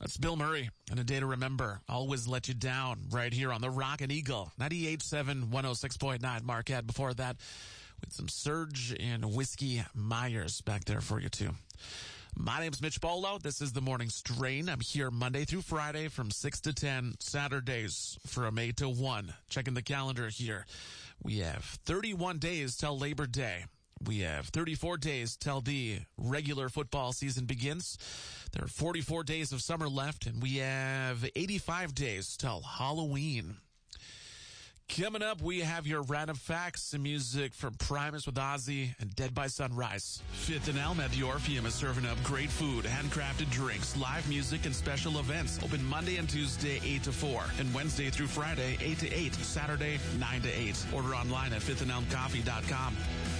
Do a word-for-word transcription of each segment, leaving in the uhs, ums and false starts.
That's Bill Murray and A Day to Remember. Always Let You Down right here on the Rockin' Eagle. ninety-eight point seven, one oh six point nine Marquette. Before that, with some Surge and Whiskey Myers back there for you too. My name's Mitch Bolo. This is the Morning Strain. I'm here Monday through Friday from six to ten, Saturdays from eight to one. Checking the calendar here. We have thirty-one days till Labor Day. We have thirty-four days till the regular football season begins. There are forty-four days of summer left, and we have eighty-five days till Halloween. Coming up, we have your random facts and music from Primus with Ozzy and Dead by Sunrise. Fifth and Elm at the Orpheum is serving up great food, handcrafted drinks, live music, and special events. Open Monday and Tuesday, eight to four, and Wednesday through Friday, eight to eight, Saturday, nine to eight. Order online at fifth and elm coffee dot com.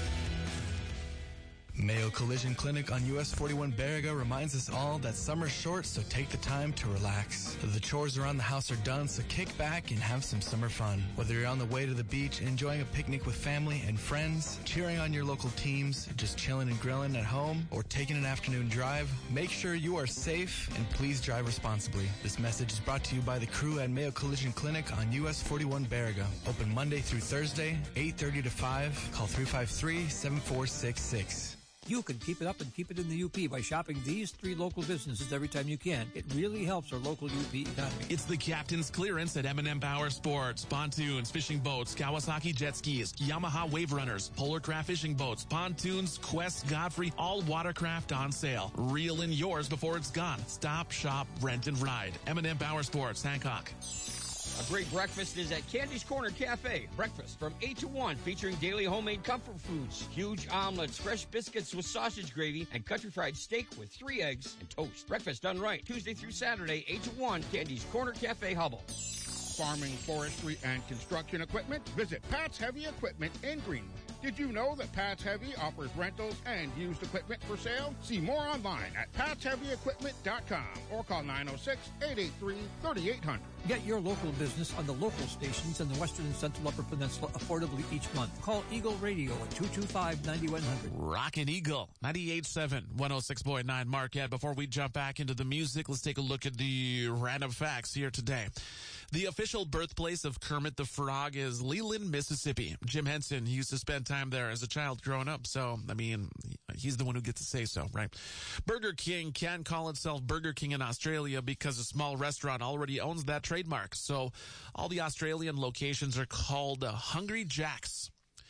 Mayo Collision Clinic on U S forty-one Baraga reminds us all that summer's short, so take the time to relax. The chores around the house are done, so kick back and have some summer fun. Whether you're on the way to the beach, enjoying a picnic with family and friends, cheering on your local teams, just chilling and grilling at home, or taking an afternoon drive, make sure you are safe and please drive responsibly. This message is brought to you by the crew at Mayo Collision Clinic on U S forty-one Baraga. Open Monday through Thursday, eight thirty to five. Call three five three, seven four six six. You can keep it up and keep it in the U P by shopping these three local businesses every time you can. It really helps our local U P economy. It's the Captain's Clearance at M and M Power Sports. Pontoons, fishing boats, Kawasaki jet skis, Yamaha wave runners, Polar Craft fishing boats, pontoons, Quest, Godfrey, all watercraft on sale. Reel in yours before it's gone. Stop, shop, rent, and ride. M and M Power Sports, Hancock. A great breakfast is at Candy's Corner Cafe. Breakfast from eight to one, featuring daily homemade comfort foods, huge omelets, fresh biscuits with sausage gravy, and country fried steak with three eggs and toast. Breakfast done right, Tuesday through Saturday, eight to one, Candy's Corner Cafe, Hubble. Farming, forestry, and construction equipment? Visit Pat's Heavy Equipment in Greenwood. Did you know that Pat's Heavy offers rentals and used equipment for sale? See more online at pats heavy equipment dot com or call nine oh six, eight eight three, three eight hundred. Get your local business on the local stations in the Western and Central Upper Peninsula affordably each month. Call Eagle Radio at two two five, nine one zero zero. Rockin' Eagle, ninety-eight point seven, one oh six point nine Marquette. Before we jump back into the music, let's take a look at the random facts here today. The official birthplace of Kermit the Frog is Leland, Mississippi. Jim Henson used to spend time there as a child growing up, so, I mean, he's the one who gets to say so, right? Burger King can't call itself Burger King in Australia because a small restaurant already owns that trademark. So all the Australian locations are called uh, Hungry Jacks.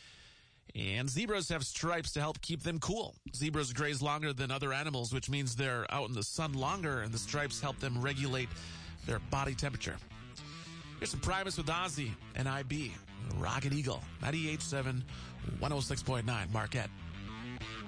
And zebras have stripes to help keep them cool. Zebras graze longer than other animals, which means they're out in the sun longer, and the stripes help them regulate their body temperature. Here's some Primus with Ozzy and I B. Rockin' Eagle, ninety-eight point seven, one oh six point nine Marquette.